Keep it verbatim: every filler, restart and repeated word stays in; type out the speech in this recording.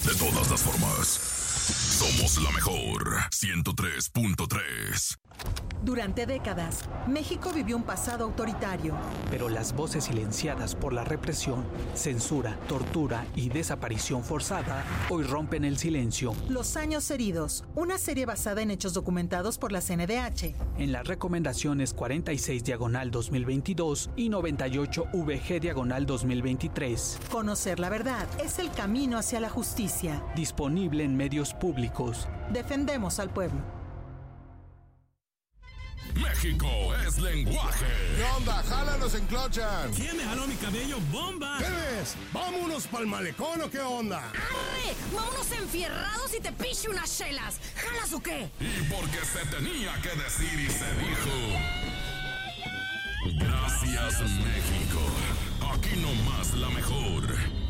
De todas las formas, somos la mejor ciento tres punto tres. Durante décadas, México vivió un pasado autoritario. Pero las voces silenciadas por la represión, censura, tortura y desaparición forzada hoy rompen el silencio. Los años heridos, una serie basada en hechos documentados por la C N D H. En las recomendaciones cuarenta y seis diagonal dos mil veintidós y noventa y ocho V G diagonal dos mil veintitrés. Conocer la verdad es el camino hacia la justicia. Disponible en medios públicos. Defendemos al pueblo. México es lenguaje. ¿Qué onda? ¡Jálanos en Clochan! ¿Quién me jaló mi cabello? ¡Bomba! ¿Qué ves? ¿Vámonos pa'l malecón o qué onda? ¡Arre! ¡Vámonos enfierrados y te piche unas chelas! ¿Jalas o qué? Y porque se tenía que decir y se dijo. Gracias, México. Aquí nomás la mejor.